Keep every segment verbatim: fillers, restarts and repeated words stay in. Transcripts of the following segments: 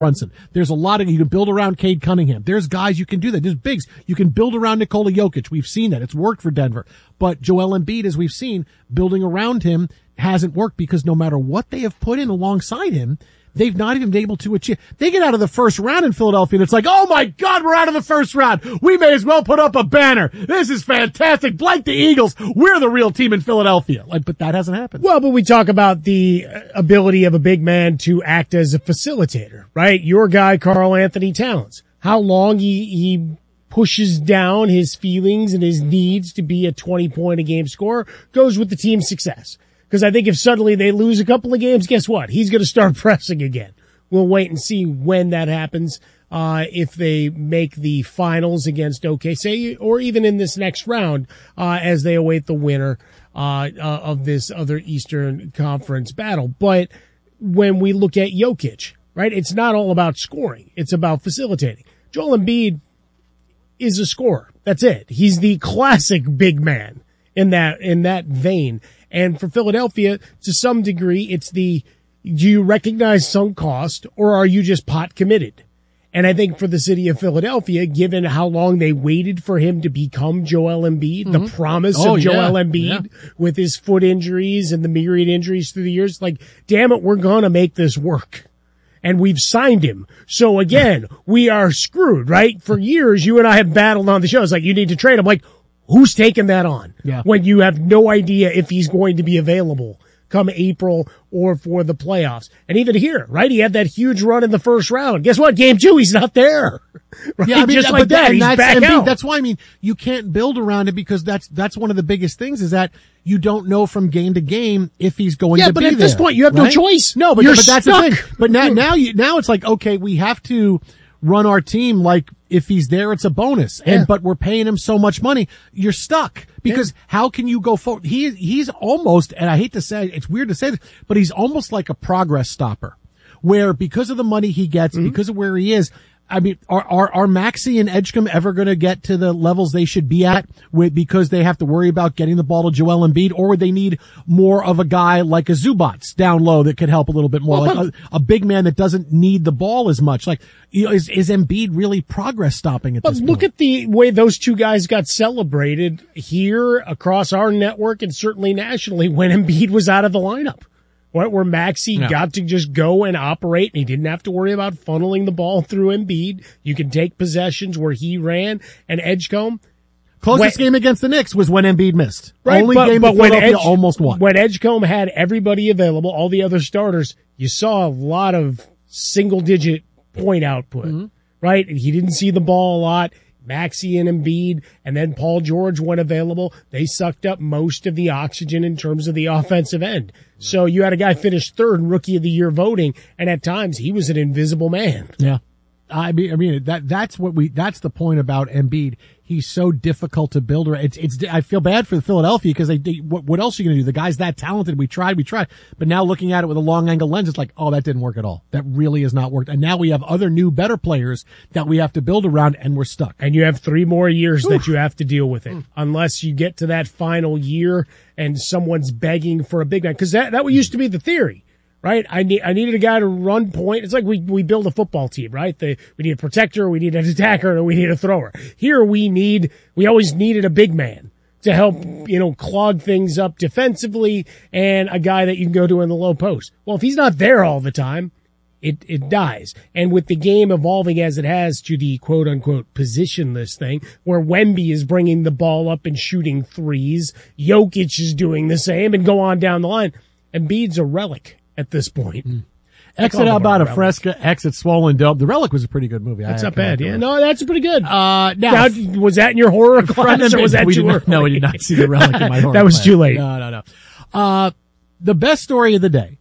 Brunson. There's a lot of, you can build around Cade Cunningham. There's guys you can do that. There's bigs. You can build around Nikola Jokic. We've seen that. It's worked for Denver. But Joel Embiid, as we've seen, building around him hasn't worked because no matter what they have put in alongside him, they've not even been able to achieve. They get out of the first round in Philadelphia and it's like, oh my God, we're out of the first round. We may as well put up a banner. This is fantastic. Blank the Eagles. We're the real team in Philadelphia. Like, but that hasn't happened. Well, but we talk about the ability of a big man to act as a facilitator, right? Your guy, Karl Anthony Towns, how long he, he pushes down his feelings and his needs to be a twenty point a game scorer goes with the team's success. Because I think if suddenly they lose a couple of games, guess what? He's going to start pressing again. We'll wait and see when that happens, uh, if they make the finals against O K C or even in this next round, uh, as they await the winner, uh, uh, of this other Eastern Conference battle. But when we look at Jokic, right, it's not all about scoring. It's about facilitating. Joel Embiid is a scorer. That's it. He's the classic big man in that, in that vein. And for Philadelphia, to some degree, it's the, do you recognize sunk cost or are you just pot committed? And I think for the city of Philadelphia, given how long they waited for him to become Joel Embiid, mm-hmm. the promise oh, of Joel yeah, Embiid yeah. with his foot injuries and the myriad injuries through the years, like, damn it, we're going to make this work. And we've signed him. So again, we are screwed, right? For years, you and I have battled on the show. It's like, you need to trade him. Like, who's taking that on yeah. when you have no idea if he's going to be available come April or for the playoffs? And even here, right? He had that huge run in the first round. Guess what? Game two, he's not there. Right? Yeah, I mean, just like that, that he's that's, back out. That's why, I mean, you can't build around it because that's, that's one of the biggest things is that you don't know from game to game if he's going yeah, to be there. Yeah, but at this point, you have right? no choice. No, but, You're but that's stuck. the thing. But now, now you, now it's like, okay, we have to run our team like if he's there, it's a bonus. And, yeah. but we're paying him so much money. You're stuck because yeah. how can you go forward? He, he's almost, and I hate to say, it's weird to say this, but he's almost like a progress stopper where because of the money he gets, mm-hmm. because of where he is, I mean, are, are, are Maxey and Edgecombe ever going to get to the levels they should be at with, because they have to worry about getting the ball to Joel Embiid, or would they need more of a guy like a Zubats down low that could help a little bit more, well, like a, a big man that doesn't need the ball as much? Like, you know, is, is Embiid really progress stopping at but this point? But look at the way those two guys got celebrated here across our network and certainly nationally when Embiid was out of the lineup. What, where Maxey yeah. got to just go and operate and he didn't have to worry about funneling the ball through Embiid. You can take possessions where he ran, and Edgecombe. Closest when, game against the Knicks was when Embiid missed. Right, Only but, game but that Philadelphia Edge, almost won. When Edgecombe had everybody available, all the other starters, you saw a lot of single digit point output, mm-hmm. right? And he didn't see the ball a lot. Maxey and Embiid, and then Paul George when available, they sucked up most of the oxygen in terms of the offensive end. So you had a guy finish third in Rookie of the Year voting, and at times he was an invisible man. Yeah. I mean, I mean, that, that's what we, that's the point about Embiid. He's so difficult to build. It's, it's, I feel bad for Philadelphia because they, they what, what else are you going to do? The guy's that talented. We tried, we tried. But now looking at it with a long angle lens, it's like, oh, that didn't work at all. That really has not worked. And now we have other new, better players that we have to build around, and we're stuck. And you have three more years Oof. that you have to deal with it, unless you get to that final year and someone's begging for a big man. Cause that, that used to be the theory. Right? I need, I needed a guy to run point. It's like we, we build a football team, right? The, we need a protector, we need an attacker, and we need a thrower. Here we need, we always needed a big man to help, you know, clog things up defensively and a guy that you can go to in the low post. Well, if he's not there all the time, it, it dies. And with the game evolving as it has to the quote unquote positionless thing, where Wemby is bringing the ball up and shooting threes, Jokic is doing the same, and go on down the line, Embiid's a relic at this point. Mm. Exit out about a Fresca, exit Swollen Dome. The Relic was a pretty good movie. That's not bad. Yeah, no, that's pretty good. Uh, now, now, was that in your horror class, or was that too early? No, we did not see The Relic in my horror That was class. too late. No, no, no. Uh, the best story of the day.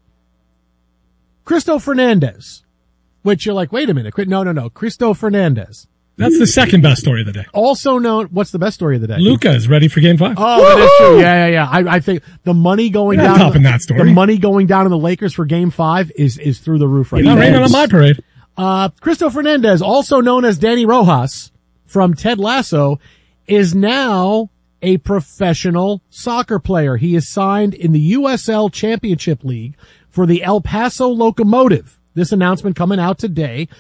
Cristo Fernandez. Which you're like, wait a minute. No, no, no. Cristo Fernandez. That's the second best story of the day. Also known, what's the best story of the day? Luka is ready for game five. Oh, that is true. Yeah, yeah, yeah. I, I think the money going You're down, not topping that story. The money going down in the Lakers for game five is, is through the roof right You're now. not raining on my parade. Uh, Cristo Fernandez, also known as Danny Rojas from Ted Lasso, is now a professional soccer player. He is signed in the U S L Championship League for the El Paso Locomotive this announcement coming out today